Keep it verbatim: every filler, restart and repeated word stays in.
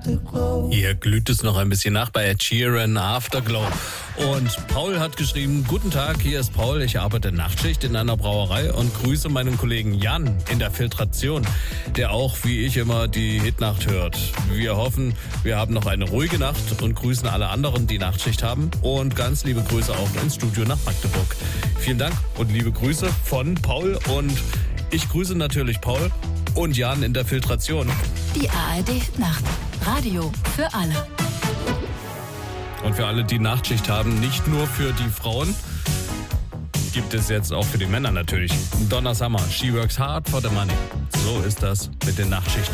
Hier glüht es noch ein bisschen nach bei Ed Sheeran, Afterglow. Und Paul hat geschrieben, guten Tag, hier ist Paul, ich arbeite Nachtschicht in einer Brauerei und grüße meinen Kollegen Jan in der Filtration, der auch wie ich immer die Hitnacht hört. Wir hoffen, wir haben noch eine ruhige Nacht und grüßen alle anderen, die Nachtschicht haben. Und ganz liebe Grüße auch ins Studio nach Magdeburg. Vielen Dank und liebe Grüße von Paul und ich grüße natürlich Paul und Jan in der Filtration. Die A R D-Hitnacht. Radio für alle. Und für alle, die Nachtschicht haben, nicht nur für die Frauen, gibt es jetzt auch für die Männer natürlich. Donna Summer, She Works Hard for the Money. So ist das mit den Nachtschichten.